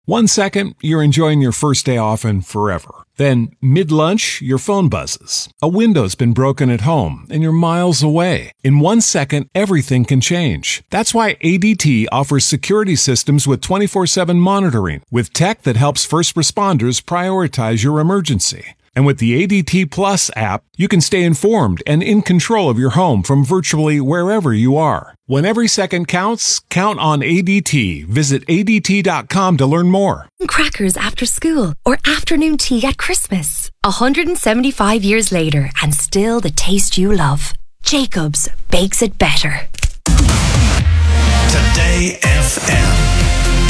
1 second, you're enjoying your first day off and forever. Then, mid-lunch, your phone buzzes. A window's been broken at home and you're miles away. In 1 second, everything can change. That's why ADT offers security systems with 24/7 monitoring, with tech that helps first responders prioritize your emergency. And with the ADT Plus app, you can stay informed and in control of your home from virtually wherever you are. When every second counts, count on ADT. Visit ADT.com to learn more. Crackers after school or afternoon tea at Christmas. 175 years later and still the taste you love. Jacob's bakes it better. Today FM.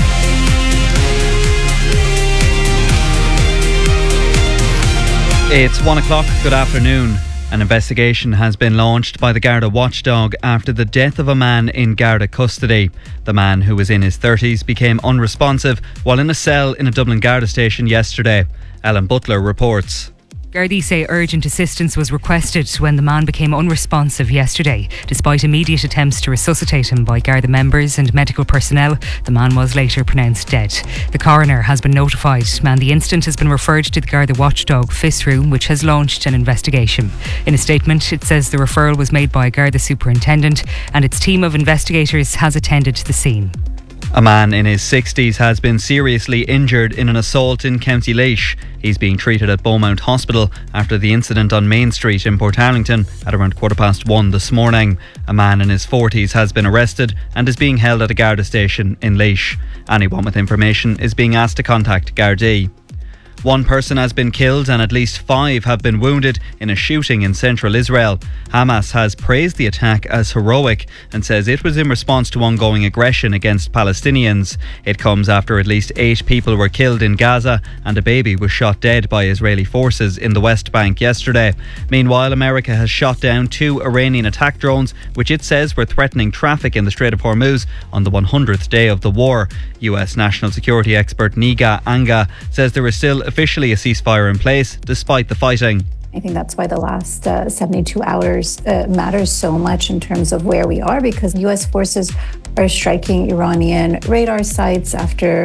It's 1 o'clock. Good afternoon. An investigation has been launched by the Garda watchdog after the death of a man in Garda custody. The man, who was in his 30s, became unresponsive while in a cell in a Dublin Garda station yesterday. Ellen Butler reports. Gardaí say urgent assistance was requested when the man became unresponsive yesterday. Despite immediate attempts to resuscitate him by Garda members and medical personnel, the man was later pronounced dead. The coroner has been notified and the incident has been referred to the Garda watchdog FIS room, which has launched an investigation. In a statement, it says the referral was made by a Garda superintendent and its team of investigators has attended the scene. A man in his 60s has been seriously injured in an assault in County Laois. He's being treated at Beaumont Hospital after the incident on Main Street in Portarlington at around 1:15 this morning. A man in his 40s has been arrested and is being held at a Garda station in Laois. Anyone with information is being asked to contact Gardaí. One person has been killed and at least 5 have been wounded in a shooting in central Israel. Hamas has praised the attack as heroic and says it was in response to ongoing aggression against Palestinians. It comes after at least 8 people were killed in Gaza and a baby was shot dead by Israeli forces in the West Bank yesterday. Meanwhile, America has shot down 2 Iranian attack drones, which it says were threatening traffic in the Strait of Hormuz on the 100th day of the war. US National Security expert Niga Anga says there is still officially a ceasefire in place despite the fighting. I think that's why the last 72 hours matters so much in terms of where we are, because US forces are striking Iranian radar sites after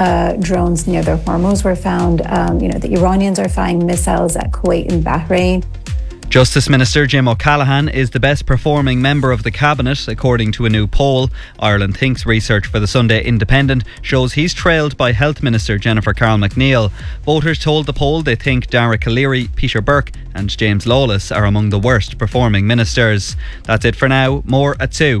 drones near the Hormuz were found. The Iranians are firing missiles at Kuwait and Bahrain. Justice Minister Jim O'Callaghan is the best performing member of the Cabinet, according to a new poll. Ireland Thinks research for the Sunday Independent shows he's trailed by Health Minister Jennifer Carroll McNeil. Voters told the poll they think Dara Calleary, Peter Burke and James Lawless are among the worst performing ministers. That's it for now. More at 2.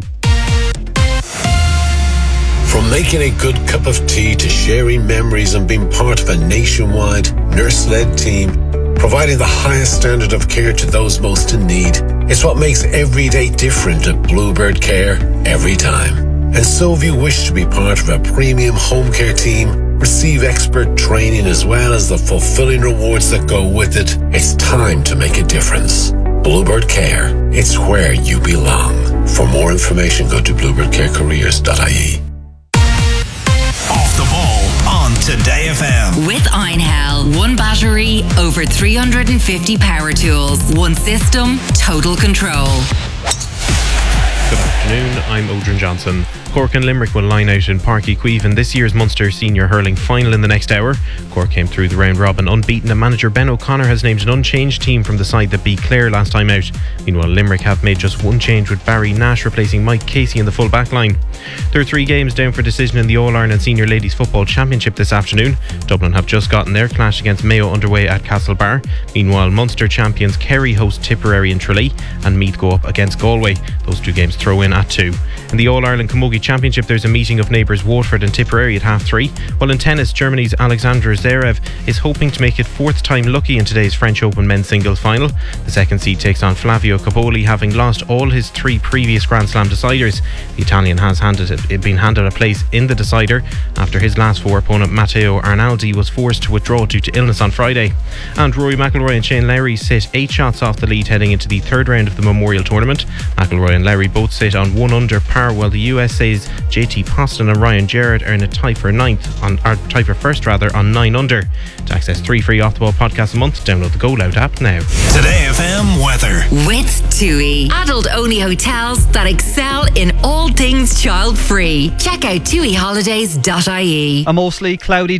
From making a good cup of tea to sharing memories and being part of a nationwide nurse-led team, providing the highest standard of care to those most in need, it's what makes every day different at Bluebird Care every time. And so if you wish to be part of a premium home care team, receive expert training as well as the fulfilling rewards that go with it, it's time to make a difference. Bluebird Care, it's where you belong. For more information, go to bluebirdcarecareers.ie. Off the ball on Today FM. With Einhell, one battery, over 350 power tools, one system, total control. Good afternoon, I'm Odrin Johnson. Cork and Limerick will line out in Páirc Uí Chaoimh in this year's Munster Senior Hurling Final in the next hour. Cork came through the round robin unbeaten and manager Ben O'Connor has named an unchanged team from the side that beat Clare last time out. Meanwhile, Limerick have made just one change with Barry Nash replacing Mike Casey in the full back line. There are 3 games down for decision in the All-Ireland Senior Ladies Football Championship this afternoon. Dublin have just gotten their clash against Mayo underway at Castlebar. Meanwhile, Munster champions Kerry host Tipperary in Tralee and Meath go up against Galway. Those 2 games throw in at 2. In the All-Ireland Camogie Championship, there's a meeting of neighbours Waterford and Tipperary at 3:30. While in tennis, Germany's Alexander Zverev is hoping to make it 4th time lucky in today's French Open men's singles final. The second seed takes on Flavio Cobolli, having lost all his 3 previous Grand Slam deciders. The Italian has been handed a place in the decider after his last 4 opponent Matteo Arnaldi was forced to withdraw due to illness on Friday. And Rory McIlroy and Shane Lowry sit 8 shots off the lead heading into the 3rd round of the Memorial Tournament. McIlroy and Lowry both sit on 1 under par par, while the USA's JT Poston and Ryan Gerrard are in a tie for first on 9 under. To access 3 free Off the Ball podcasts a month, download the Go Loud app now. Today FM weather. With TUI. Adult-only hotels that excel in all things child-free. Check out tuiholidays.ie. A mostly cloudy